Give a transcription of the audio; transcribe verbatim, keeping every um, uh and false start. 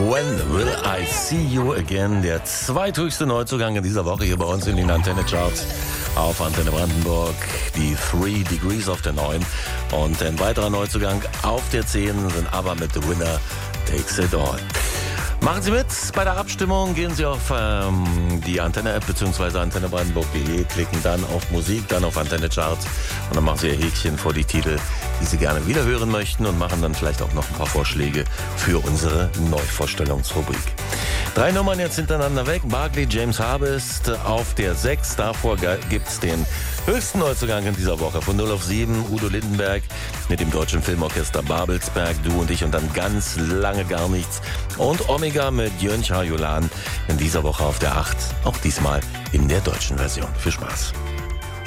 When Will I See You Again? Der zweithöchste Neuzugang in dieser Woche hier bei uns in den Antenne Charts auf Antenne Brandenburg. Die Three Degrees auf der neun. Und ein weiterer Neuzugang auf der zehn sind aber mit The Winner Takes It All. Machen Sie mit bei der Abstimmung, gehen Sie auf ähm, die Antenne-App bzw. antenne brandenburg punkt de, klicken dann auf Musik, dann auf Antenne Charts und dann machen Sie Ihr Häkchen vor die Titel, die Sie gerne wiederhören möchten und machen dann vielleicht auch noch ein paar Vorschläge für unsere Neuvorstellungsrubrik. Drei Nummern jetzt hintereinander weg. Barclay James Harvest auf der sechs. Davor gibt's den höchsten Neuzugang in dieser Woche. Von null auf sieben Udo Lindenberg mit dem Deutschen Filmorchester Babelsberg, Du und ich und dann ganz lange gar nichts. Und Omega mit Jön Chajolan in dieser Woche auf der acht. Auch diesmal in der deutschen Version. Viel Spaß.